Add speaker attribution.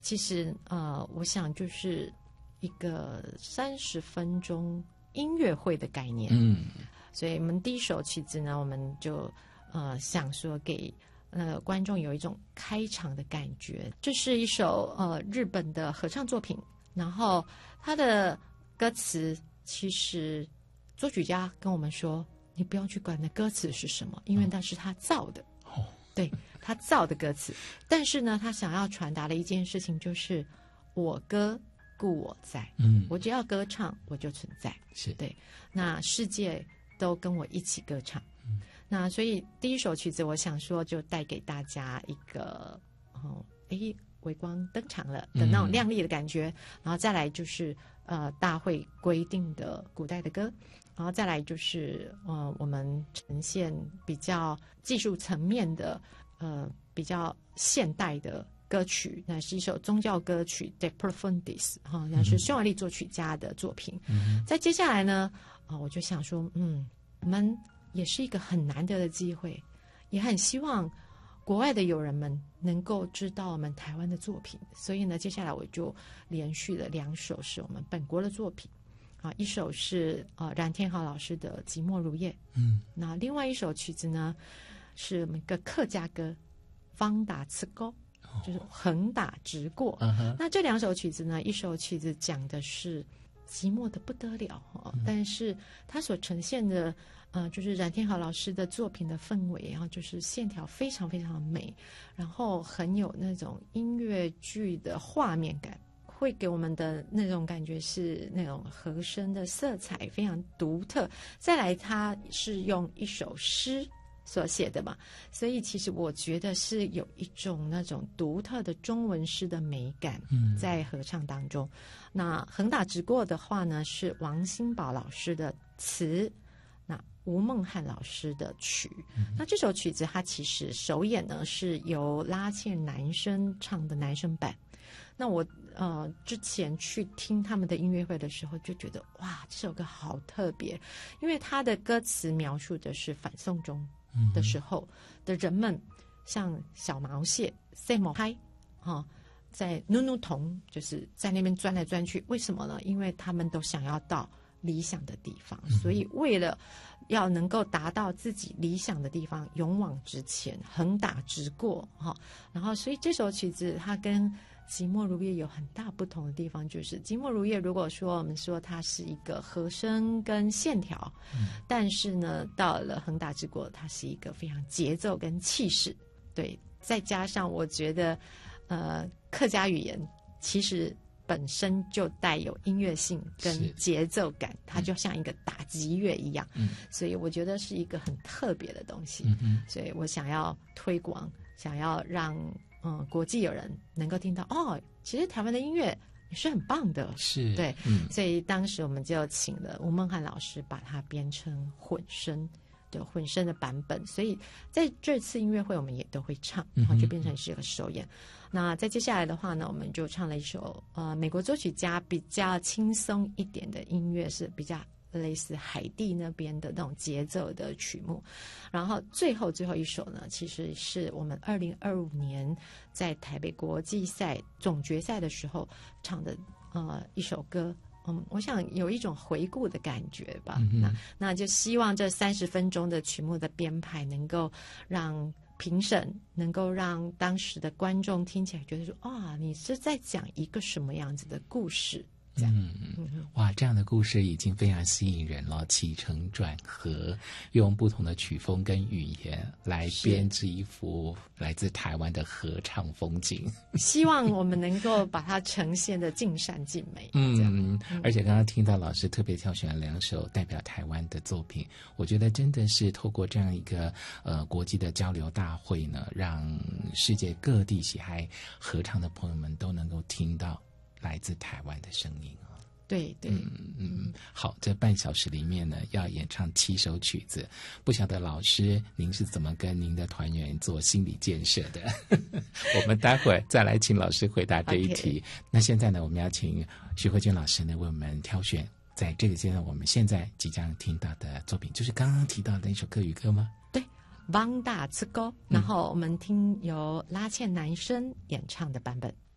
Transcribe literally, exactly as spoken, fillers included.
Speaker 1: 其实呃，我想就是一个三十分钟音乐会的概念。
Speaker 2: 嗯，
Speaker 1: 所以我们第一首曲子呢，我们就呃想说给呃观众有一种开场的感觉。这是一首呃日本的合唱作品，然后它的歌词其实作曲家跟我们说，你不用去管那歌词是什么，因为那是他造的。
Speaker 2: 哦，
Speaker 1: 对，他造的歌词。但是呢，他想要传达的一件事情就是我歌故我在。
Speaker 2: 嗯，
Speaker 1: 我只要歌唱我就存在。
Speaker 2: 是
Speaker 1: 对，那世界都跟我一起歌唱。嗯，那所以第一首曲子我想说就带给大家一个哦，诶微光登场了的那种亮丽的感觉。嗯，然后再来就是呃大会规定的古代的歌，然后再来就是呃我们呈现比较技术层面的呃比较现代的歌曲，那是一首宗教歌曲 De Profundis 哈，那是匈牙利作曲家的作品。嗯，在接下来呢啊、呃，我就想说嗯我们也是一个很难得的机会，也很希望国外的友人们能够知道我们台湾的作品，所以呢，接下来我就连续了两首是我们本国的作品啊，一首是呃冉天豪老师的《寂寞如夜》，
Speaker 2: 嗯，
Speaker 1: 那另外一首曲子呢是我们一个客家歌《方打刺沟》，就是横打直过。
Speaker 2: Uh-huh.
Speaker 1: 那这两首曲子呢，一首曲子讲的是寂寞的不得了哈，嗯，但是它所呈现的呃，就是冉天豪老师的作品的氛围，然后就是线条非常非常美，然后很有那种音乐剧的画面感，会给我们的那种感觉是那种和声的色彩非常独特。再来，它是用一首诗所写的嘛，所以其实我觉得是有一种那种独特的中文诗的美感在合唱当中。嗯，那横打直过的话呢，是王新宝老师的词，那吴孟汉老师的曲。嗯，那这首曲子它其实首演呢是由拉纤男生唱的男生版。那我呃之前去听他们的音乐会的时候，就觉得哇，这首歌好特别，因为它的歌词描述的是反送中的时候的人们，像小毛蟹、赛某嗨啊，在努努童，就是在那边钻来钻去。为什么呢？因为他们都想要到理想的地方，所以为了要能够达到自己理想的地方，勇往直前，横打直过哈。然后，所以这首曲子它跟寂寞如夜有很大不同的地方，就是寂寞如夜如果说我们说它是一个和声跟线条，嗯，但是呢到了横打直过它是一个非常节奏跟气势。对，再加上我觉得呃客家语言其实本身就带有音乐性跟节奏感，它就像一个打击乐一样，嗯，所以我觉得是一个很特别的东西。嗯，所以我想要推广，想要让嗯国际友人能够听到哦，其实台湾的音乐也是很棒的。
Speaker 2: 是，
Speaker 1: 对，
Speaker 2: 嗯，
Speaker 1: 所以当时我们就请了吴孟汉老师把它编成混声的混声的版本，所以在这次音乐会我们也都会唱，然后就变成是一个首演。嗯，那在接下来的话呢，我们就唱了一首呃美国作曲家比较轻松一点的音乐，是比较类似海地那边的那种节奏的曲目。然后最后最后一首呢，其实是我们二零二五年在台北国际赛总决赛的时候唱的呃一首歌。嗯，我想有一种回顾的感觉吧。嗯，那那就希望这三十分钟的曲目的编排能够让评审，能够让当时的观众听起来觉得说，啊，你是在讲一个什么样子的故事？这样，
Speaker 2: 嗯嗯，哇，这样的故事已经非常吸引人了，起承转合，用不同的曲风跟语言来编织一幅来自台湾的合唱风景。
Speaker 1: 希望我们能够把它呈现的尽善尽美。
Speaker 2: 嗯，而且刚刚听到老师特别挑选了两首代表台湾的作品，我觉得真的是透过这样一个呃国际的交流大会呢，让世界各地喜爱合唱的朋友们都能够听到来自台湾的声音啊。
Speaker 1: 对对，
Speaker 2: 嗯嗯，好，这半小时里面呢，要演唱七首曲子，不晓得老师您是怎么跟您的团员做心理建设的？我们待会儿再来请老师回答这一题。Okay. 那现在呢，我们要请徐慧君老师呢为我们挑选，在这个阶段我们现在即将听到的作品，就是刚刚提到的那首客语歌吗？
Speaker 1: 对，汪大刺沟，然后我们听由拉纤男生演唱的版本。